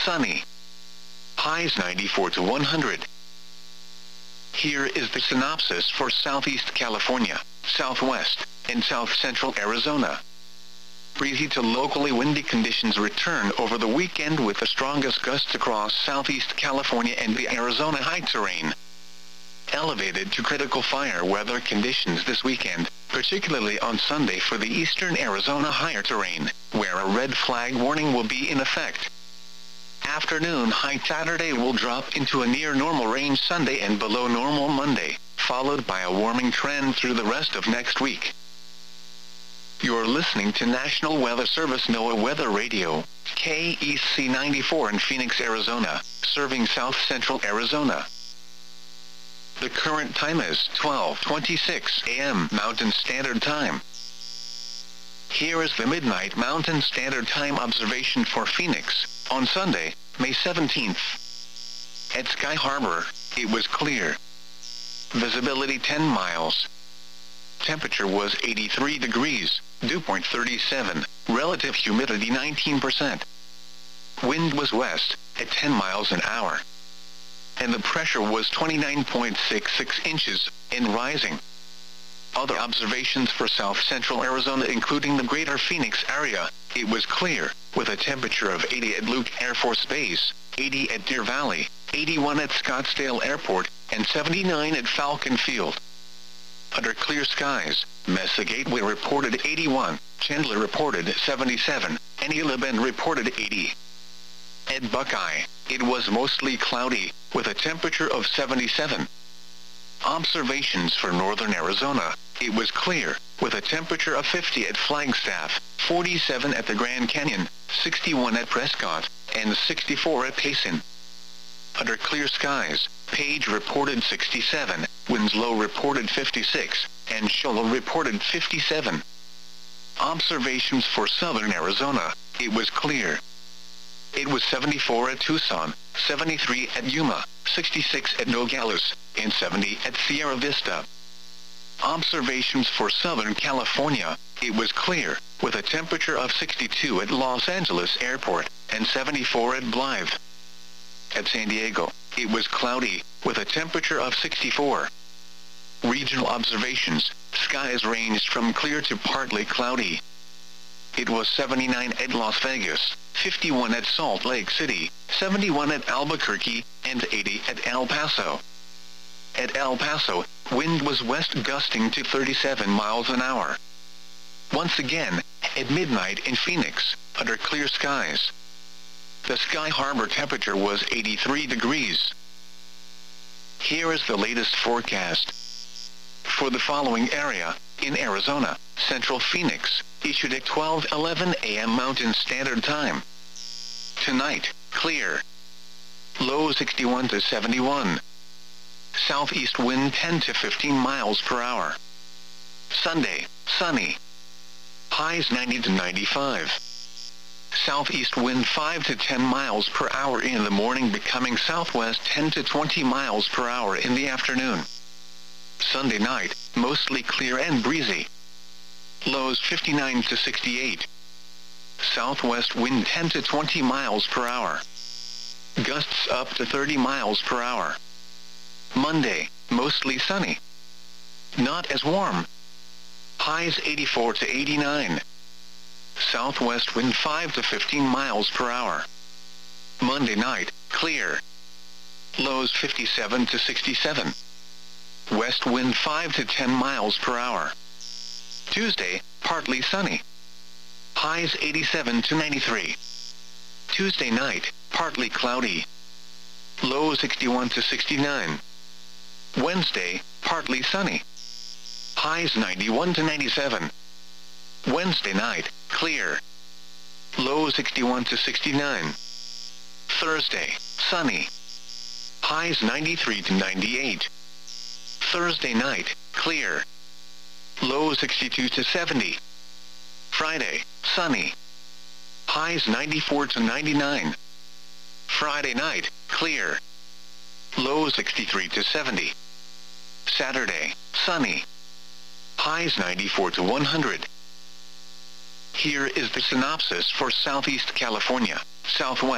sunny. Highs 94 to 100. Here is the synopsis for Southeast California, Southwest, and South Central Arizona. Breezy to locally windy conditions return over the weekend with the strongest gusts across Southeast California and the Arizona high terrain. Elevated to critical fire weather conditions this weekend, particularly on Sunday for the eastern Arizona higher terrain, where a red flag warning will be in effect. Afternoon high Saturday will drop into a near normal range Sunday and below normal Monday, followed by a warming trend through the rest of next week. You're listening to National Weather Service NOAA Weather Radio, KEC 94 in Phoenix, Arizona, serving South Central Arizona. The current time is 12:26 a.m. Mountain Standard Time. Here is the Midnight Mountain Standard Time observation for Phoenix, on Sunday, May 17th. At Sky Harbor, it was clear. Visibility 10 miles. Temperature was 83 degrees, dew point 37, relative humidity 19%. Wind was west, at 10 miles an hour. And the pressure was 29.66 inches, and rising. Other observations for South Central Arizona including the greater Phoenix area, it was clear, with a temperature of 80 at Luke Air Force Base, 80 at Deer Valley, 81 at Scottsdale Airport, and 79 at Falcon Field. Under clear skies, Mesa Gateway reported 81, Chandler reported 77, and Isla Bend reported 80. At Buckeye, it was mostly cloudy, with a temperature of 77. Observations for northern Arizona, it was clear, with a temperature of 50 at Flagstaff, 47 at the Grand Canyon, 61 at Prescott, and 64 at Payson. Under clear skies, Page reported 67, Winslow reported 56, and Shoal reported 57. Observations for southern Arizona, it was clear. It was 74 at Tucson, 73 at Yuma, 66 at Nogales, and 70 at Sierra Vista. Observations for Southern California, it was clear, with a temperature of 62 at Los Angeles Airport, and 74 at Blythe. At San Diego, it was cloudy, with a temperature of 64. Regional observations, skies ranged from clear to partly cloudy. It was 79 at Las Vegas, 51 at Salt Lake City, 71 at Albuquerque, and 80 at El Paso. At El Paso, wind was west gusting to 37 miles an hour. Once again, at midnight in Phoenix, under clear skies, the Sky Harbor temperature was 83 degrees. Here is the latest forecast. For the following area, in Arizona, Central Phoenix, issued at 12:11 a.m. Mountain Standard Time. Tonight, clear. Low 61 to 71. Southeast wind 10 to 15 miles per hour. Sunday, sunny. Highs 90 to 95. Southeast wind 5 to 10 miles per hour in the morning, becoming southwest 10 to 20 miles per hour in the afternoon. Sunday night, mostly clear and breezy. Lows 59 to 68. Southwest wind 10 to 20 miles per hour. Gusts up to 30 miles per hour. Monday, mostly sunny. Not as warm. Highs 84 to 89. Southwest wind 5 to 15 miles per hour. Monday night, clear. Lows 57 to 67. West wind 5 to 10 miles per hour. Tuesday, partly sunny. Highs 87 to 93. Tuesday night, partly cloudy. Low 61 to 69. Wednesday, partly sunny. Highs 91 to 97. Wednesday night, clear. Low 61 to 69. Thursday, sunny. Highs 93 to 98. Thursday night, clear. Low 62 to 70. Friday, sunny. Highs 94 to 99. Friday night, clear. Low 63 to 70. Saturday, sunny. Highs 94 to 100. Here is the synopsis for Southeast California, Southwest.